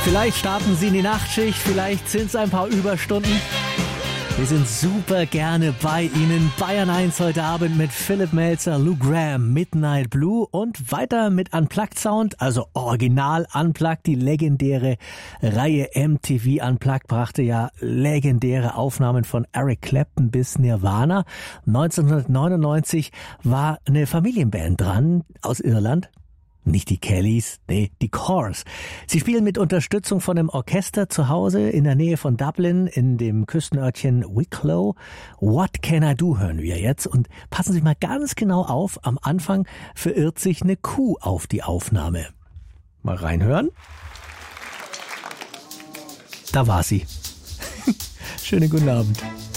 Vielleicht starten Sie in die Nachtschicht, vielleicht sind es ein paar Überstunden. Wir sind super gerne bei Ihnen. Bayern 1 heute Abend mit Philipp Melzer, Lou Gramm, Midnight Blue und weiter mit Unplugged Sound, also Original Unplugged. Die legendäre Reihe MTV Unplugged brachte ja legendäre Aufnahmen von Eric Clapton bis Nirvana. 1999 war eine Familienband dran aus Irland. Nicht die Kellys, nee, die Corrs. Sie spielen mit Unterstützung von einem Orchester zu Hause in der Nähe von Dublin in dem Küstenörtchen Wicklow. What Can I Do hören wir jetzt. Und passen Sie mal ganz genau auf, am Anfang verirrt sich eine Kuh auf die Aufnahme. Mal reinhören. Da war sie. Schönen guten Abend.